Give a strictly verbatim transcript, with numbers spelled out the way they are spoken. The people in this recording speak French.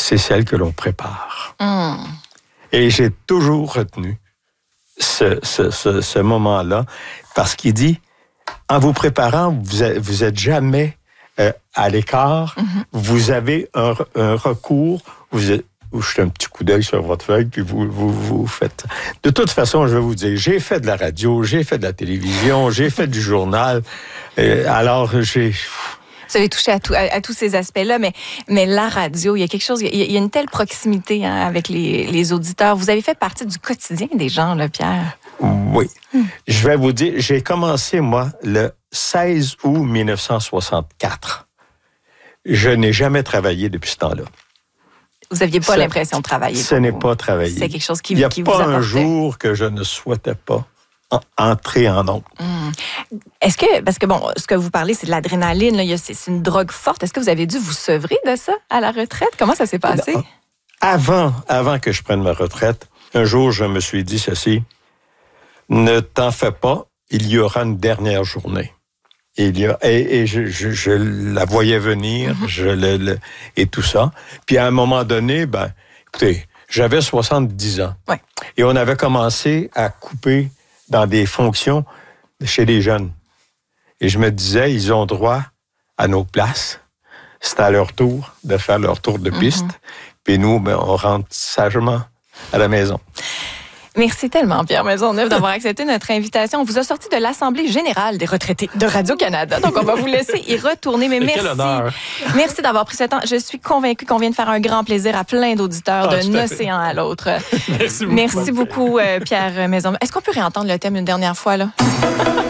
c'est celle que l'on prépare. Mm. Et j'ai toujours retenu ce, ce, ce, ce moment-là, parce qu'il dit, en vous préparant, vous êtes, vous êtes jamais euh, à l'écart, mm-hmm. vous avez un, un recours, vous êtes, vous jetez un petit coup d'œil sur votre feuille, puis vous, vous, vous faites. De toute façon, je vais vous dire, j'ai fait de la radio, j'ai fait de la télévision, j'ai fait du journal, euh, alors j'ai... Vous avez touché à, tout, à, à tous ces aspects-là, mais, mais la radio, il y a quelque chose, il y a, il y a une telle proximité hein, avec les, les auditeurs. Vous avez fait partie du quotidien des gens, là, Pierre. Oui. Hmm. Je vais vous dire, j'ai commencé, moi, le seize août mille neuf cent soixante-quatre. Je n'ai jamais travaillé depuis ce temps-là. Vous n'aviez pas ça, l'impression de travailler. Ce n'est pas travailler. C'est quelque chose qui, qui vous apportait. Il n'y a pas un jour que je ne souhaitais pas en, entrer en ondes. Hum. Est-ce que, parce que bon, ce que vous parlez, c'est de l'adrénaline, là, c'est, c'est une drogue forte. Est-ce que vous avez dû vous sevrer de ça à la retraite? Comment ça s'est passé? Non. Avant, avant que je prenne ma retraite, un jour, je me suis dit ceci, ne t'en fais pas, il y aura une dernière journée. Et, il y a, et, et je, je, je la voyais venir, mm-hmm. je le, le, et tout ça. Puis à un moment donné, ben, écoutez, j'avais soixante-dix ans. Ouais. Et on avait commencé à couper dans des fonctions chez les jeunes. Et je me disais, ils ont droit à nos places. C'est à leur tour de faire leur tour de piste. Mm-hmm. Puis nous, ben, on rentre sagement à la maison. Merci tellement, Pierre Maisonneuve, d'avoir accepté notre invitation. On vous a sorti de l'Assemblée générale des retraités de Radio-Canada. Donc, on va vous laisser y retourner. Mais merci. Quel honneur. Merci d'avoir pris ce temps. Je suis convaincue qu'on vient de faire un grand plaisir à plein d'auditeurs ah, d'un océan à l'autre. Merci beaucoup. Merci beaucoup, Pierre Maisonneuve. Est-ce qu'on peut réentendre le thème une dernière fois, là?